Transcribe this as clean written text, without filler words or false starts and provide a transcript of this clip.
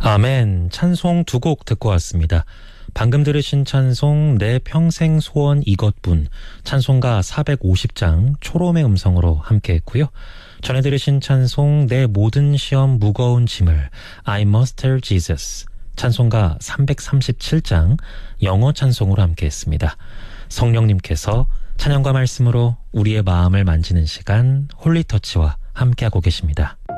아멘. 찬송 두 곡 듣고 왔습니다. 방금 들으신 찬송 내 평생 소원 이것뿐, 찬송가 450장 초롬의 음성으로 함께 했고요. 전에 들으신 찬송 내 모든 시험 무거운 짐을 I must tell Jesus, 찬송가 337장 영어 찬송으로 함께 했습니다. 성령님께서 찬양과 말씀으로 우리의 마음을 만지는 시간 홀리터치와 함께하고 계십니다.